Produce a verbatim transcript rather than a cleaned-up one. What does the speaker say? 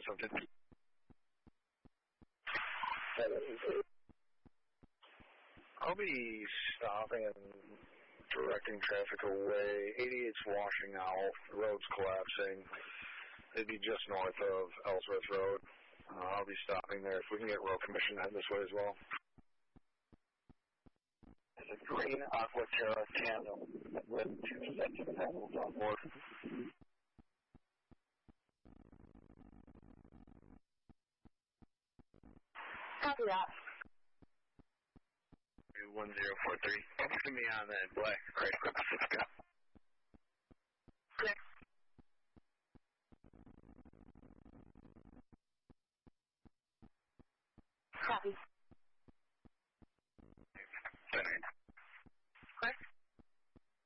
something. I'll be stopping and directing traffic away. eighty-eight's washing out. The road's collapsing. It'd be just north of Ellsworth Road. Uh, I'll be stopping there if we can get road commission to head this way as well. There's a green Aquaterra tandem with two sets of panels on board. Copy that. one zero four three. Give me on that black Chrysler Pacifica.